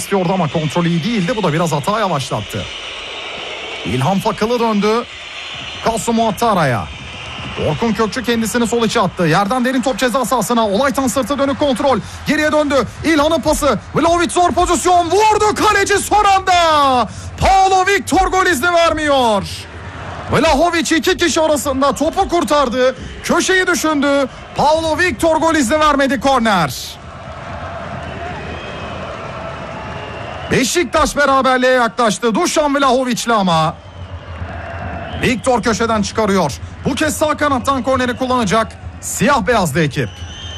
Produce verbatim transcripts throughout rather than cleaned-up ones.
istiyordu ama kontrol iyi değildi. Bu da biraz hata yavaşlattı. İlhan Fakılı döndü. Kasu Muattara'ya. Orkun Kökçü kendisini sol içe attı. Yerden derin top ceza sahasına. Olaytan sırtı dönük kontrol. Geriye döndü. İlhan'ın pası. Vlahovic zor pozisyon. Vurdu kaleci son anda. Paolo Victor gol izni vermiyor. Vlahovic iki kişi arasında topu kurtardı. Köşeyi düşündü. Paolo Victor gol izni vermedi, korner. Beşiktaş beraberliğe yaklaştı. Dušan Vlahovic'le ama. Victor köşeden çıkarıyor. Bu kez sağ kanattan korneri kullanacak siyah beyazlı ekip.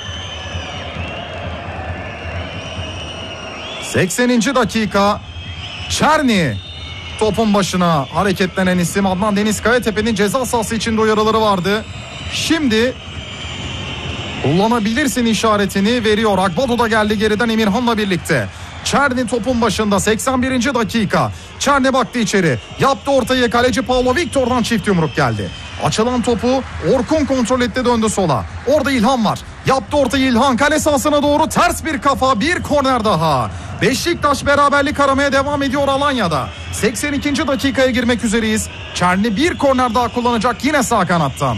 sekseninci dakika. Çerni topun başına hareketlenen isim. Adnan Deniz Kayatepe'nin ceza sahası içinde uyarıları vardı. Şimdi kullanabilirsin işaretini veriyor. Akbado da geldi geriden Emirhan'la birlikte. Çerni topun başında, seksen birinci dakika. Çerni baktı içeri. Yaptı ortayı, kaleci Paolo Victor'dan çift yumruk geldi. Açılan topu Orkun kontrol etti, döndü sola. Orada İlhan var. Yaptı ortayı İlhan. Kale sahasına doğru ters bir kafa, bir korner daha. Beşiktaş beraberlik aramaya devam ediyor Alanya'da. seksen ikinci dakikaya girmek üzereyiz. Çerni bir korner daha kullanacak yine sağ kanattan.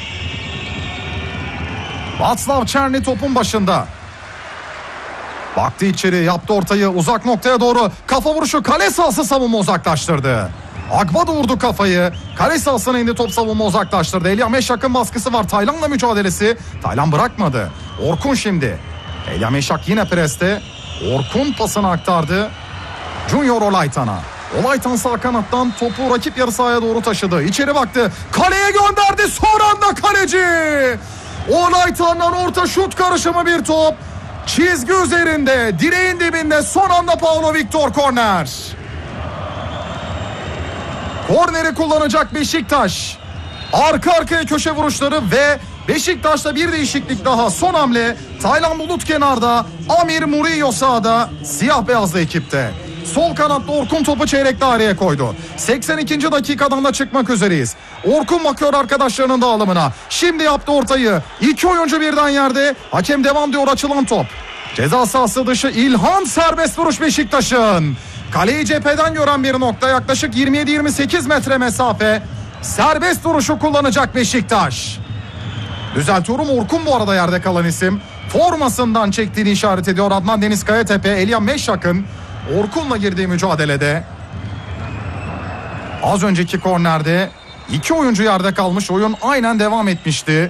Václav Černý topun başında. Baktı içeri, yaptı ortayı uzak noktaya doğru. Kafa vuruşu, kale sahası savunma uzaklaştırdı. Akbado vurdu kafayı. Kale sahasına indi, top savunma uzaklaştırdı. Elia Meşak'ın baskısı var. Taylan'la mücadelesi. Taylan bırakmadı. Orkun şimdi. Elia Meşak yine preste. Orkun pasını aktardı Junior Olaytan'a. Olaytan sağ kanattan topu rakip yarı sahaya doğru taşıdı. İçeri baktı. Kaleye gönderdi. Son anda kaleci. Olaytan'dan orta şut karışımı bir top. Çizgi üzerinde, direğin dibinde, son anda Paolo Victor korner. Korneri kullanacak Beşiktaş. Arka arkaya köşe vuruşları ve Beşiktaş'ta bir değişiklik daha. Son hamle. Taylan Bulut kenarda, Amir Murillo sağda, siyah beyazlı ekipte. Sol kanatta Orkun topu çeyrek daireye koydu. seksen ikinci dakikadan da çıkmak üzereyiz. Orkun bakıyor arkadaşlarının dağılımına. Şimdi yaptı ortayı. İki oyuncu birden yerde. Hakem devam diyor, açılan top. Ceza sahası dışı İlhan, serbest vuruş Beşiktaş'ın. Kaleyi cepheden gören bir nokta, yaklaşık yirmi yedi yirmi sekiz metre mesafe. Serbest vuruşu kullanacak Beşiktaş. Düzeltiyorum, Orkun bu arada yerde kalan isim. Formasından çektiğini işaret ediyor Adnan Deniz Kayatepe. Elia Meşak'ın Orkun'la girdiği mücadelede. Az önceki kornerde iki oyuncu yerde kalmış, oyun aynen devam etmişti.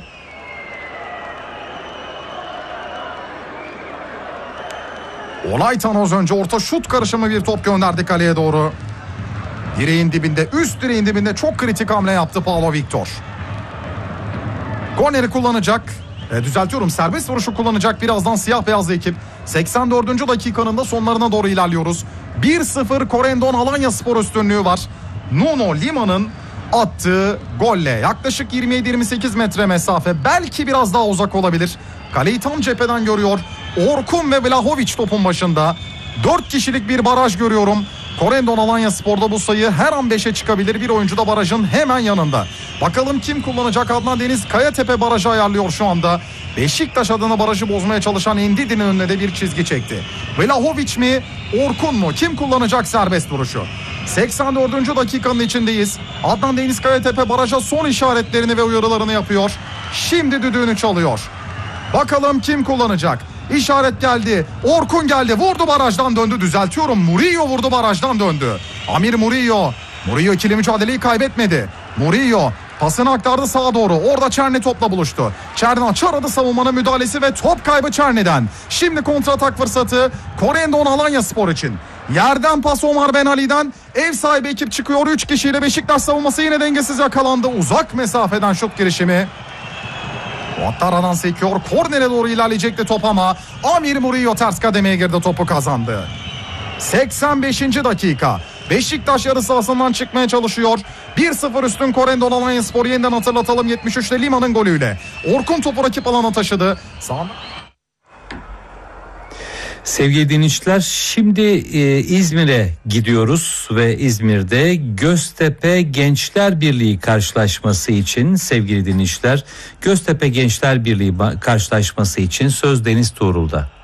Olaytan az önce orta şut karışımı bir top gönderdi kaleye doğru. Direğin dibinde, üst direğin dibinde çok kritik hamle yaptı Paolo Victor. Korneri kullanacak. E, düzeltiyorum, serbest vuruşu kullanacak birazdan siyah beyazlı ekip. seksen dördüncü dakikanın da sonlarına doğru ilerliyoruz. bir sıfır Corendon Alanyaspor üstünlüğü var. Nuno Lima'nın attığı golle yaklaşık yirmi yedi yirmi sekiz metre mesafe, belki biraz daha uzak olabilir. Kaleyi tam cepheden görüyor. Orkun ve Vlahovic topun başında. dört kişilik bir baraj görüyorum. Corendon Alanyaspor'da bu sayı her an beşe çıkabilir. Bir oyuncu da barajın hemen yanında. Bakalım kim kullanacak? Adnan Deniz Kayatepe barajı ayarlıyor şu anda. Beşiktaş adına barajı bozmaya çalışan Endidi'nin önüne de bir çizgi çekti. Vlahovic mi, Orkun mu? Kim kullanacak serbest vuruşu? seksen dördüncü dakikanın içindeyiz. Adnan Deniz Kayatepe baraja son işaretlerini ve uyarılarını yapıyor. Şimdi düdüğünü çalıyor. Bakalım kim kullanacak? İşaret geldi. Orkun geldi. Vurdu, barajdan döndü. Düzeltiyorum. Murillo vurdu, barajdan döndü. Amir Murillo. Murillo ikili mücadeleyi kaybetmedi. Murillo pasını aktardı sağa doğru. Orada Černý topla buluştu. Černý açı aradı, savunmanın müdahalesi ve top kaybı Černy'den. Şimdi kontratak fırsatı Corendon Alanyaspor için. Yerden pas Omar Ben Ali'den. Ev sahibi ekip çıkıyor. üç kişiyle Beşiktaş savunması yine dengesiz yakalandı. Uzak mesafeden şut girişimi. Muattara'dan sekiyor. Kornere doğru ilerleyecekti top ama Amir Murillo ters kademeye girdi, topu kazandı. seksen beşinci dakika. Beşiktaş yarı sahasından çıkmaya çalışıyor. bir sıfır üstün Corendon Alanyaspor, yeniden hatırlatalım, yetmiş üçte Lima'nın golüyle. Orkun topu rakip alana taşıdı. Sağ... Sevgili dinleyiciler, şimdi e, İzmir'e gidiyoruz ve İzmir'de Göztepe Gençler Birliği karşılaşması için sevgili dinleyiciler, Göztepe Gençler Birliği karşılaşması için söz Deniz Tuğrul'da.